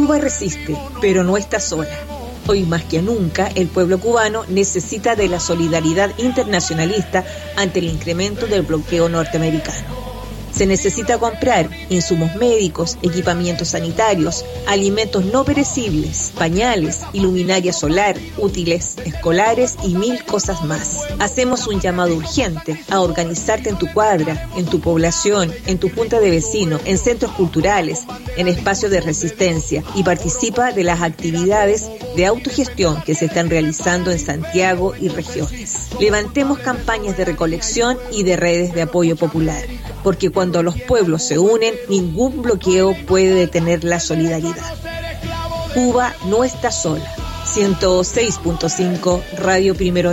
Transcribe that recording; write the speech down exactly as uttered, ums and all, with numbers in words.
Cuba resiste, pero no está sola. Hoy más que nunca, el pueblo cubano necesita de la solidaridad internacionalista ante el incremento del bloqueo norteamericano. Se necesita comprar insumos médicos, equipamientos sanitarios, alimentos no perecibles, pañales, iluminaria solar, útiles escolares y mil cosas más. Hacemos un llamado urgente a organizarte en tu cuadra, en tu población, en tu junta de vecinos, en centros culturales, en espacios de resistencia y participa de las actividades de autogestión que se están realizando en Santiago y regiones. Levantemos campañas de recolección y de redes de apoyo popular, porque cuando los pueblos se unen, ningún bloqueo puede detener la solidaridad. Cuba no está sola. ciento seis punto cinco Radio Primero